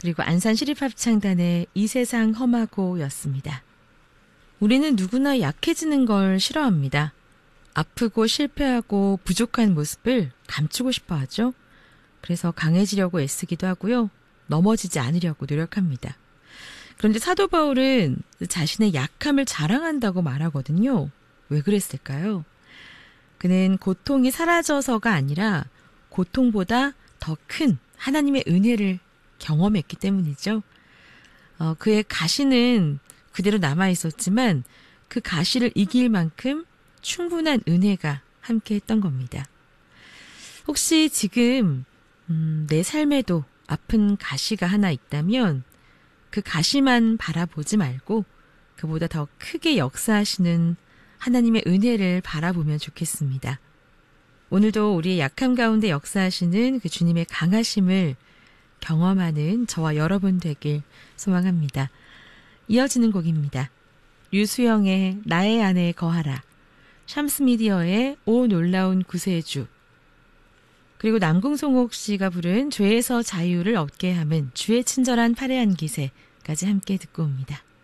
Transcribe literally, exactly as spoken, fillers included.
그리고 안산시립합창단의 이 세상 험하고 였습니다. 우리는 누구나 약해지는 걸 싫어합니다. 아프고 실패하고 부족한 모습을 감추고 싶어 하죠. 그래서 강해지려고 애쓰기도 하고요. 넘어지지 않으려고 노력합니다. 그런데 사도 바울은 자신의 약함을 자랑한다고 말하거든요. 왜 그랬을까요? 그는 고통이 사라져서가 아니라 고통보다 더 큰 하나님의 은혜를 경험했기 때문이죠. 어, 그의 가시는 그대로 남아있었지만 그 가시를 이길 만큼 충분한 은혜가 함께했던 겁니다. 혹시 지금 음, 내 삶에도 아픈 가시가 하나 있다면 그 가시만 바라보지 말고 그보다 더 크게 역사하시는 하나님의 은혜를 바라보면 좋겠습니다. 오늘도 우리의 약함 가운데 역사하시는 그 주님의 강하심을 경험하는 저와 여러분 되길 소망합니다. 이어지는 곡입니다. 류수영의 나의 안에 거하라, 샴스미디어의 오 놀라운 구세주, 그리고 남궁송옥 씨가 부른 죄에서 자유를 얻게 함은 주의 친절한 파레한 기세까지 함께 듣고 옵니다.